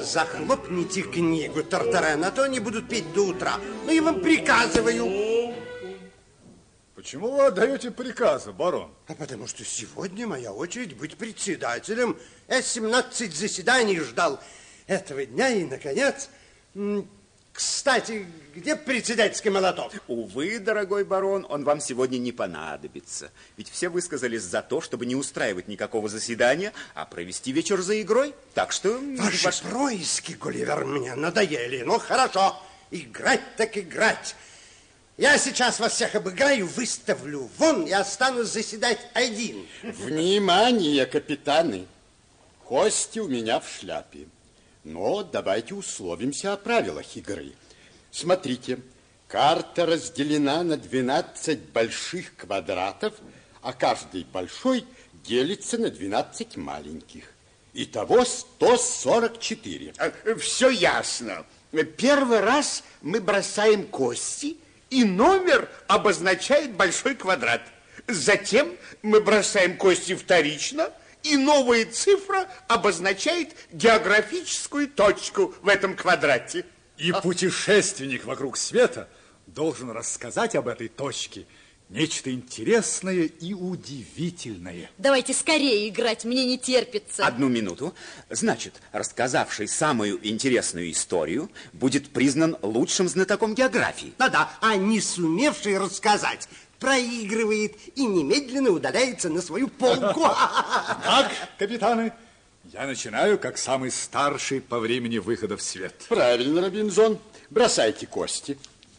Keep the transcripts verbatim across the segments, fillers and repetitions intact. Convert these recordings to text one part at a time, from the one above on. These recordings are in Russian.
Захлопните книгу, Тартарен, а то они будут петь до утра. Ну, я вам приказываю. Почему вы отдаете приказы, барон? А потому что сегодня моя очередь быть председателем. Я семнадцать заседаний ждал этого дня и, наконец... Кстати, где председательский молоток? Увы, дорогой барон, он вам сегодня не понадобится. Ведь все высказались за то, чтобы не устраивать никакого заседания, а провести вечер за игрой. Так что... Ваши ваш... происки, Гулливер, мне надоели. Ну, хорошо, играть так играть. Я сейчас вас всех обыграю, выставлю вон и останусь заседать один. Внимание, капитаны. Кости у меня в шляпе. Но давайте условимся о правилах игры. Смотрите, карта разделена на двенадцать больших квадратов, а каждый большой делится на двенадцать маленьких. Итого сто сорок четыре. Все ясно. Первый раз мы бросаем кости, и номер обозначает большой квадрат. Затем мы бросаем кости вторично, и новая цифра обозначает географическую точку в этом квадрате. И путешественник вокруг света должен рассказать об этой точке нечто интересное и удивительное. Давайте скорее играть, мне не терпится. Одну минуту. Значит, рассказавший самую интересную историю будет признан лучшим знатоком географии. Да-да, а не сумевший рассказать проигрывает и немедленно удаляется на свою полку. Так, капитаны, я начинаю как самый старший по времени выхода в свет. Правильно, Робинзон. Бросайте кости.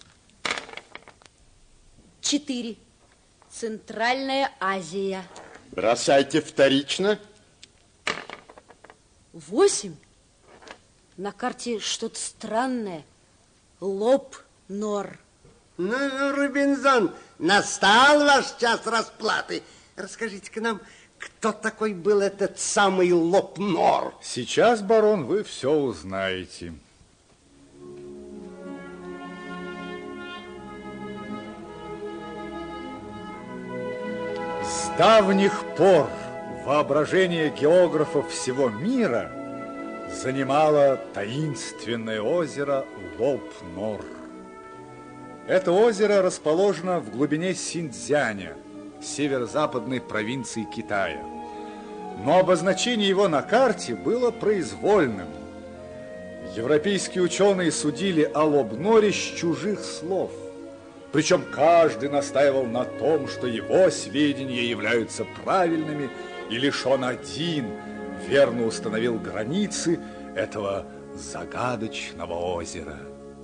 Четыре. Центральная Азия. Бросайте вторично. Восемь. На карте что-то странное. Лоб Нор. Ну, ну, Робинзон, настал ваш час расплаты. Расскажите-ка нам, кто такой был этот самый Лоб Нор? Сейчас, барон, вы все узнаете. С давних пор воображение географов всего мира занимало таинственное озеро Лоб-Нор. Это озеро расположено в глубине Синьцзяня, северо-западной провинции Китая. Но обозначение его на карте было произвольным. Европейские ученые судили о Лоб-Норе с чужих слов. Причем каждый настаивал на том, что его сведения являются правильными, и лишь он один верно установил границы этого загадочного озера.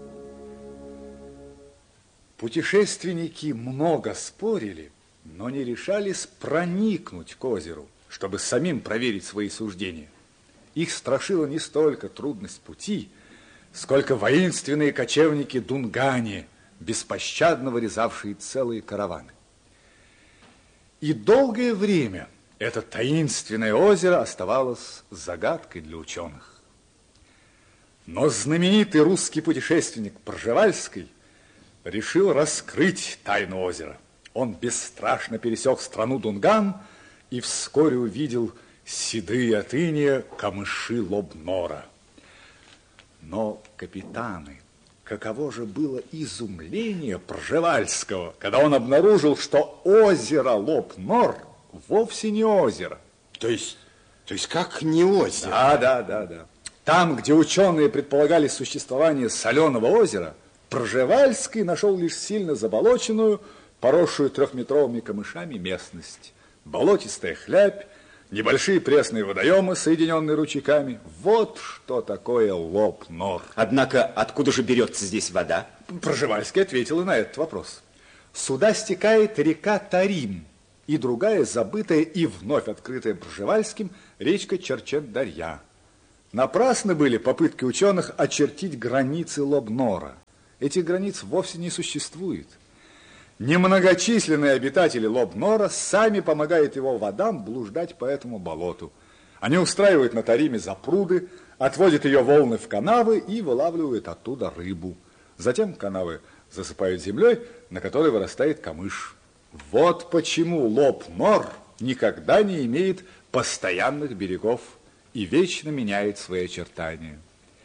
Путешественники много спорили, но не решались проникнуть к озеру, чтобы самим проверить свои суждения. Их страшила не столько трудность пути, сколько воинственные кочевники Дунгани, беспощадно вырезавшие целые караваны. И долгое время это таинственное озеро оставалось загадкой для ученых. Но знаменитый русский путешественник Пржевальский решил раскрыть тайну озера. Он бесстрашно пересек страну Дунган и вскоре увидел седые от иния камыши Лоб-Нора. Но, капитаны, каково же было изумление Пржевальского, когда он обнаружил, что озеро Лоб-Нор вовсе не озеро. То есть, то есть как не озеро? Да, да, да, да. Там, где ученые предполагали существование соленого озера, Пржевальский нашел лишь сильно заболоченную, поросшую трехметровыми камышами местность. Болотистая хлябь, небольшие пресные водоемы, соединенные ручейками. Вот что такое Лоб-Нор. Однако, откуда же берется здесь вода? Пржевальский ответил и на этот вопрос. Сюда стекает река Тарим и другая забытая и вновь открытая Пржевальским речка Черчен-Дарья. Напрасны были попытки ученых очертить границы Лоб-Нора. Этих границ вовсе не существует. Немногочисленные обитатели Лоб-Нора сами помогают его водам блуждать по этому болоту. Они устраивают на Тариме запруды, отводят ее волны в канавы и вылавливают оттуда рыбу. Затем канавы засыпают землей, на которой вырастает камыш. Вот почему Лоб-Нор никогда не имеет постоянных берегов и вечно меняет свои очертания.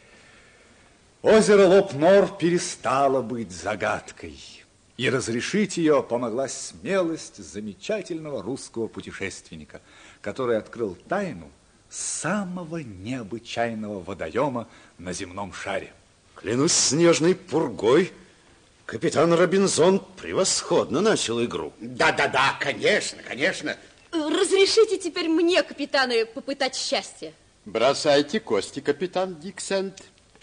Озеро Лоп-Нор перестало быть загадкой. И разрешить ее помогла смелость замечательного русского путешественника, который открыл тайну самого необычайного водоема на земном шаре. Клянусь снежной пургой, капитан Робинзон превосходно начал игру. Да-да-да, конечно, конечно. Разрешите теперь мне, капитаны, попытать счастье? Бросайте кости, капитан Диксент.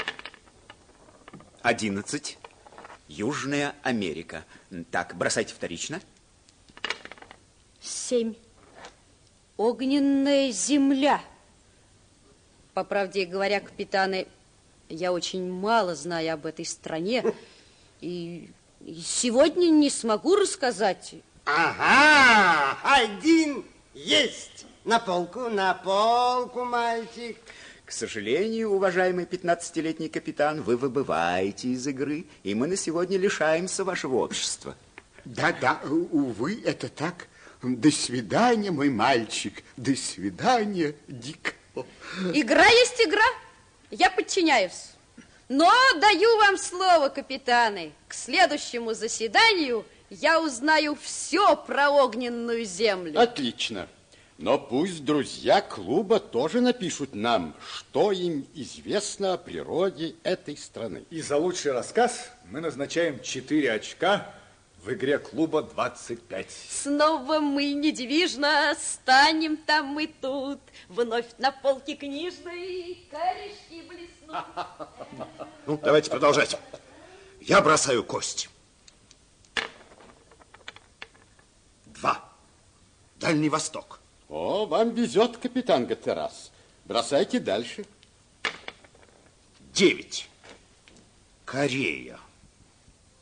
Одиннадцать. Южная Америка. Так, бросайте вторично. Семь. Огненная земля. По правде говоря, капитаны, я очень мало знаю об этой стране. И сегодня не смогу рассказать. Ага, один есть. На полку, на полку, мальчик. К сожалению, уважаемый пятнадцатилетний капитан, вы выбываете из игры, и мы на сегодня лишаемся вашего общества. Да-да, увы, это так. До свидания, мой мальчик. До свидания, Дик. Игра есть игра. Я подчиняюсь. Но даю вам слово, капитаны. К следующему заседанию я узнаю все про огненную землю. Отлично. Но пусть друзья клуба тоже напишут нам, что им известно о природе этой страны. И за лучший рассказ мы назначаем четыре очка в игре клуба двадцать пять. Снова мы недвижно станем там мы тут. Вновь на полке книжной корешки блеснут. Ну, давайте продолжать. Я бросаю кость. Два. Дальний Восток. О, вам везет, капитан Гатерас. Бросайте дальше. Девять. Корея.